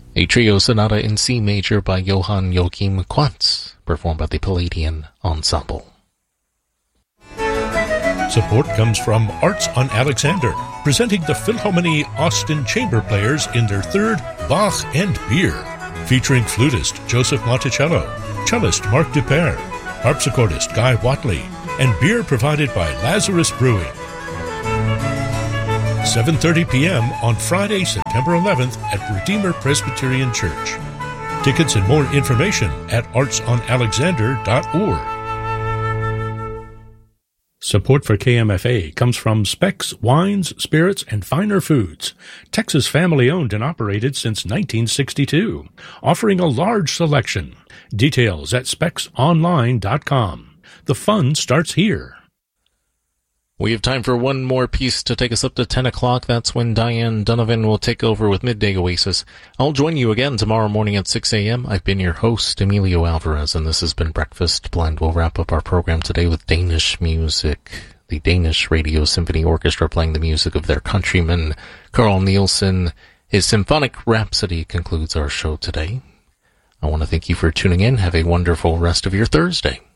a trio sonata in C major by Johann Joachim Quantz, performed by the Palladian Ensemble. Support comes from Arts on Alexander, presenting the Philharmonie Austin Chamber Players in their third Bach and Beer, featuring flutist Joseph Monticello, cellist Marc Dupère, harpsichordist Guy Watley, and beer provided by Lazarus Brewing. 7:30 p.m. on Friday, September 11th at Redeemer Presbyterian Church. Tickets and more information at artsonalexander.org. Support for KMFA comes from Specs Wines, Spirits, and Finer Foods, Texas family-owned and operated since 1962, offering a large selection. Details at specsonline.com. The fun starts here. We have time for one more piece to take us up to 10 o'clock. That's when Diane Donovan will take over with Midday Oasis. I'll join you again tomorrow morning at 6 a.m. I've been your host, Emilio Alvarez, and this has been Breakfast Blend. We'll wrap up our program today with Danish music. The Danish Radio Symphony Orchestra playing the music of their countryman, Carl Nielsen. His Symphonic Rhapsody concludes our show today. I want to thank you for tuning in. Have a wonderful rest of your Thursday.